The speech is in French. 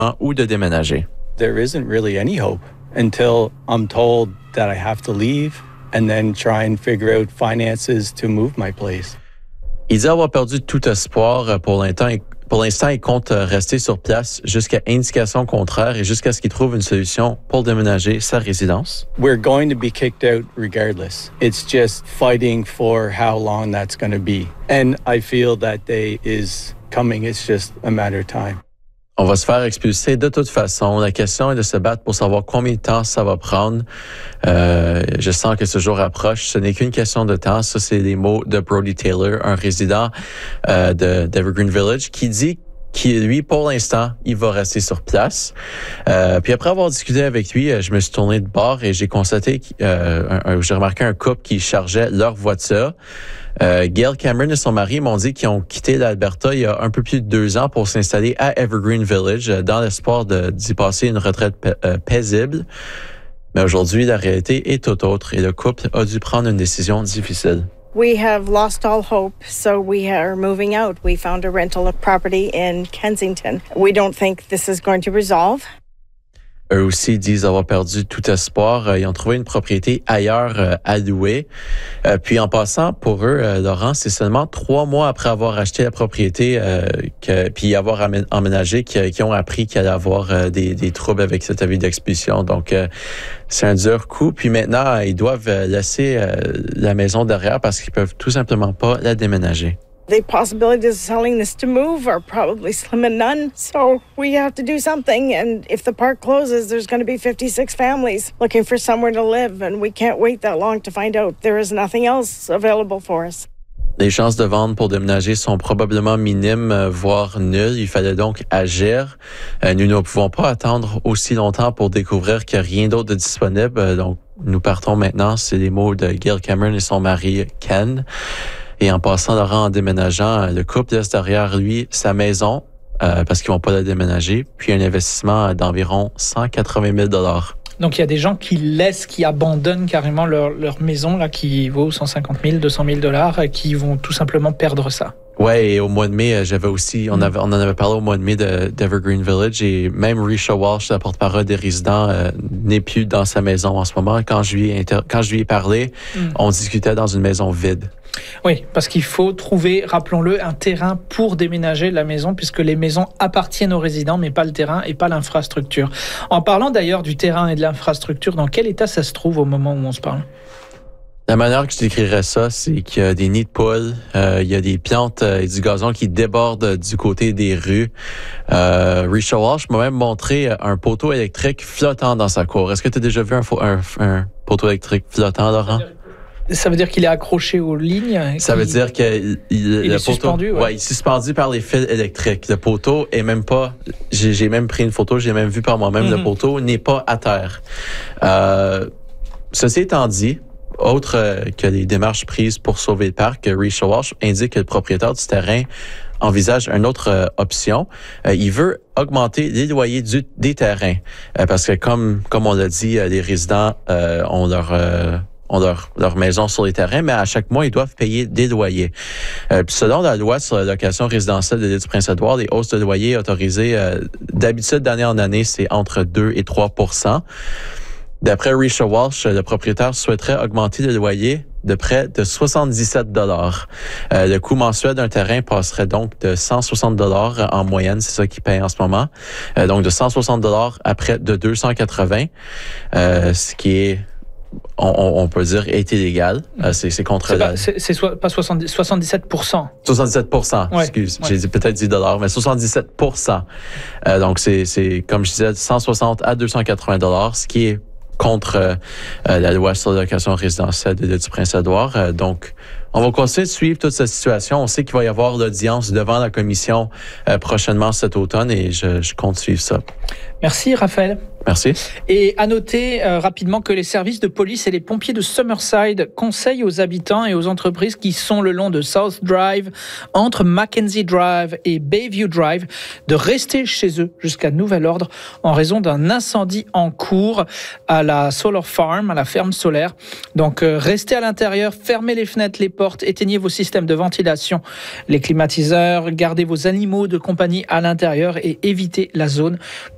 ou de déménager. There isn't really any hope until I'm told that I have to leave and then try and figure out finances to move my place. Il dit avoir perdu tout espoir pour l'instant. Pour l'instant, il compte rester sur place jusqu'à indication contraire et jusqu'à ce qu'il trouve une solution pour déménager sa résidence. We're going to be kicked out regardless. It's just fighting for how long that's going to be. And I feel that day is coming. It's just a matter of time. On va se faire expulser de toute façon. La question est de se battre pour savoir combien de temps ça va prendre. Je sens que ce jour approche. Ce n'est qu'une question de temps. Ça, c'est les mots de Brody Taylor, un résident d'Evergreen Village, qui dit lui, pour l'instant, il va rester sur place. Puis après avoir discuté avec lui, je me suis tourné de bord et j'ai constaté, j'ai remarqué un couple qui chargeait leur voiture. Gail Cameron et son mari m'ont dit qu'ils ont quitté l'Alberta il y a un peu plus de 2 ans pour s'installer à Evergreen Village dans l'espoir d'y passer une retraite paisible. Mais aujourd'hui, la réalité est tout autre et le couple a dû prendre une décision difficile. We have lost all hope, so we are moving out. We found a rental property in Kensington. We don't think this is going to resolve. Eux aussi disent avoir perdu tout espoir. Ils ont trouvé une propriété ailleurs à louer. Puis en passant, pour eux, Laurent, c'est seulement 3 mois après avoir acheté la propriété puis avoir emménagé qu'ils ont appris qu'il allait avoir des troubles avec cet avis d'expulsion. Donc, c'est un dur coup. Puis maintenant, ils doivent laisser la maison derrière parce qu'ils peuvent tout simplement pas la déménager. The possibilities of selling this to move are probably slim and none, so we have to do something. And if the park closes, there's going to be 56 families looking for somewhere to live, and we can't wait that long to find out there is nothing else available for us. Les chances de vente pour déménager sont probablement minimes, voire nulles. Il fallait donc agir. Nous ne pouvons pas attendre aussi longtemps pour découvrir qu'il n'y a rien d'autre de disponible. Donc, nous partons maintenant. C'est les mots de Gail Cameron et son mari, Ken. Et en passant, Laurent, en déménageant, le couple laisse derrière lui sa maison, parce qu'ils vont pas la déménager, puis un investissement d'environ 180 000 $. Donc, il y a des gens qui laissent, qui abandonnent carrément leur maison, là, qui vaut 150 000, 200 000 $, qui vont tout simplement perdre ça. Ouais, et au mois de mai, j'avais aussi, on en avait parlé au mois de mai d'Evergreen Village, et même Risha Walsh, la porte-parole des résidents, n'est plus dans sa maison en ce moment. Quand je lui ai parlé, on discutait dans une maison vide. Oui, parce qu'il faut trouver, rappelons-le, un terrain pour déménager la maison, puisque les maisons appartiennent aux résidents, mais pas le terrain et pas l'infrastructure. En parlant d'ailleurs du terrain et de l'infrastructure, dans quel état ça se trouve au moment où on se parle? La manière que je décrirais ça, c'est qu'il y a des nids de poules, il y a des plantes et du gazon qui débordent du côté des rues. Risha Walsh m'a même montré un poteau électrique flottant dans sa cour. Est-ce que tu as déjà vu un poteau électrique flottant, Laurent? Ça veut dire qu'il est accroché aux lignes? Ça veut dire que il est suspendu? Ouais, il est suspendu par les fils électriques. Le poteau est même pas... J'ai même pris une photo, j'ai même vu par moi-même, le poteau n'est pas à terre. Ceci étant dit, autre que les démarches prises pour sauver le parc, Risha Walsh indique que le propriétaire du terrain envisage une autre option. Il veut augmenter les loyers des terrains. Parce que comme on l'a dit, les résidents ont leur maison sur les terrains, mais à chaque mois, ils doivent payer des loyers. Puis selon la loi sur la location résidentielle de l'île du Prince-Édouard, les hausses de loyers autorisées, d'habitude, d'année en année, c'est entre 2 et 3 %. D'après Risha Walsh, le propriétaire souhaiterait augmenter le loyer de près de 77 $. Le coût mensuel d'un terrain passerait donc de 160 $ en moyenne, c'est ça qu'il paye en ce moment. Donc de 160 $ à près de 280, ce qui est, on peut dire, est illégal. C'est contre la... C'est pas 77 %. 77 %, excuse. Ouais. J'ai peut-être dit $, mais 77 %. Donc c'est, comme je disais, 160 à 280 $, ce qui est contre la loi sur la location résidentielle de l'île du Prince-Édouard. Donc, on va continuer de suivre toute cette situation. On sait qu'il va y avoir l'audience devant la commission prochainement cet automne et je compte suivre ça. Merci, Raphaël. Merci. Et à noter rapidement que les services de police et les pompiers de Summerside conseillent aux habitants et aux entreprises qui sont le long de South Drive, entre Mackenzie Drive et Bayview Drive, de rester chez eux jusqu'à nouvel ordre en raison d'un incendie en cours à la Solar Farm, à la ferme solaire. Donc restez à l'intérieur, fermez les fenêtres, les portes, éteignez vos systèmes de ventilation, les climatiseurs, gardez vos animaux de compagnie à l'intérieur et évitez la zone